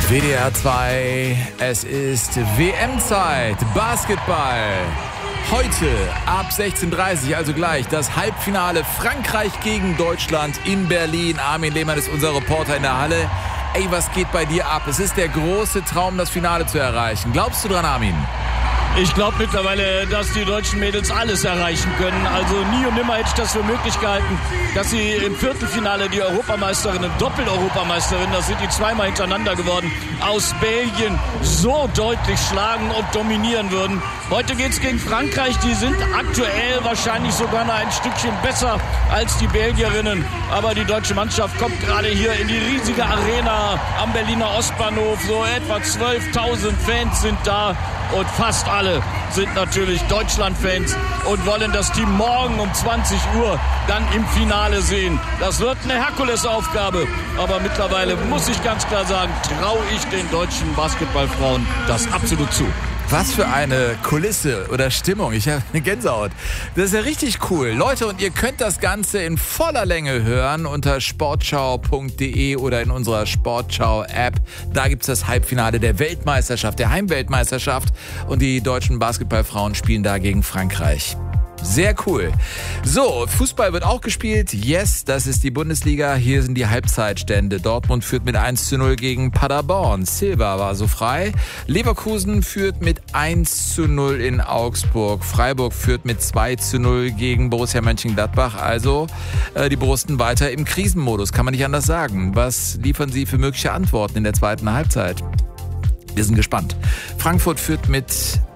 WDR 2, es ist WM-Zeit, Basketball. Heute ab 16:30 Uhr, also gleich, das Halbfinale Frankreich gegen Deutschland in Berlin. Armin Lehmann ist unser Reporter in der Halle. Ey, was geht bei dir ab? Es ist der große Traum, das Finale zu erreichen. Glaubst du dran, Armin? Ich glaube mittlerweile, dass die deutschen Mädels alles erreichen können. Also nie und nimmer hätte ich das für möglich gehalten, dass sie im Viertelfinale die Europameisterin, Doppel-Europameisterin, das sind die zweimal hintereinander geworden, aus Belgien so deutlich schlagen und dominieren würden. Heute geht's gegen Frankreich. Die sind aktuell wahrscheinlich sogar noch ein Stückchen besser als die Belgierinnen. Aber die deutsche Mannschaft kommt gerade hier in die riesige Arena am Berliner Ostbahnhof. So etwa 12.000 Fans sind da. Und fast alle sind natürlich Deutschland-Fans und wollen das Team morgen um 20 Uhr dann im Finale sehen. Das wird eine Herkulesaufgabe. Aber mittlerweile muss ich ganz klar sagen, traue ich den deutschen Basketballfrauen das absolut zu. Was für eine Kulisse oder Stimmung. Ich habe eine Gänsehaut. Das ist ja richtig cool. Leute, und ihr könnt das Ganze in voller Länge hören unter sportschau.de oder in unserer Sportschau-App. Da gibt es das Halbfinale der Weltmeisterschaft, der Heimweltmeisterschaft. Und die deutschen Basketballfrauen spielen da gegen Frankreich. Sehr cool. So, Fußball wird auch gespielt. Yes, das ist die Bundesliga. Hier sind die Halbzeitstände. Dortmund führt mit 1:0 gegen Paderborn. Silva war so frei. Leverkusen führt mit 1:0 in Augsburg. Freiburg führt mit 2:0 gegen Borussia Mönchengladbach. Also die Borussen weiter im Krisenmodus, kann man nicht anders sagen. Was liefern sie für mögliche Antworten in der zweiten Halbzeit? Wir sind gespannt. Frankfurt führt mit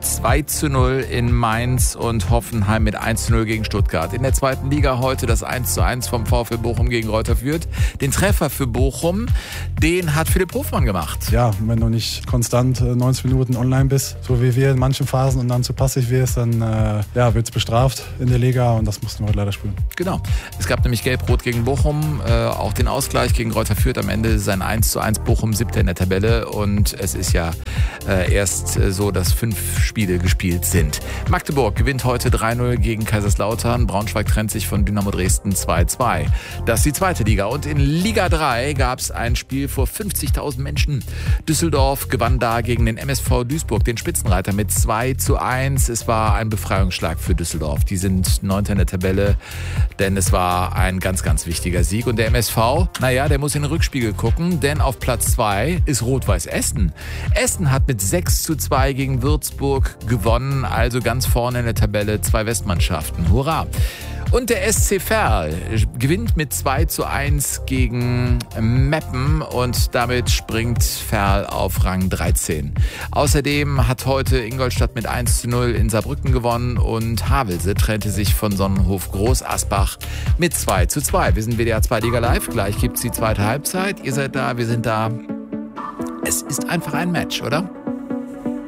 2:0 in Mainz und Hoffenheim mit 1:0 gegen Stuttgart. In der zweiten Liga heute das 1:1 vom VfL Bochum gegen Greuther Fürth. Den Treffer für Bochum, den hat Philipp Hofmann gemacht. Ja, wenn du nicht konstant 90 Minuten online bist, so wie wir in manchen Phasen und dann zu passiv wirst, dann wird es bestraft in der Liga und das mussten wir heute leider spielen. Genau. Es gab nämlich Gelb-Rot gegen Bochum, auch den Ausgleich gegen Greuther Fürth. Am Ende sein 1:1 Bochum 7. in der Tabelle und es ist ja erst so, dass 5 Spiele gespielt sind. Magdeburg gewinnt heute 3:0 gegen Kaiserslautern. Braunschweig trennt sich von Dynamo Dresden 2:2. Das ist die zweite Liga. Und in Liga 3 gab es ein Spiel vor 50.000 Menschen. Düsseldorf gewann da gegen den MSV Duisburg, den Spitzenreiter, mit 2:1. Es war ein Befreiungsschlag für Düsseldorf. Die sind 9. in der Tabelle, denn es war ein ganz, ganz wichtiger Sieg. Und der MSV, der muss in den Rückspiegel gucken, denn auf Platz 2 ist Rot-Weiß Essen. Essen hat mit 6:2 gegen Würzburg gewonnen, also ganz vorne in der Tabelle, 2 Westmannschaften. Hurra! Und der SC Verl gewinnt mit 2:1 gegen Meppen und damit springt Verl auf Rang 13. Außerdem hat heute Ingolstadt mit 1:0 in Saarbrücken gewonnen und Havelse trennte sich von Sonnenhof Groß Asbach mit 2:2. Wir sind WDR 2 Liga Live, gleich gibt's die zweite Halbzeit. Ihr seid da, wir sind da. Es ist einfach ein Match, oder?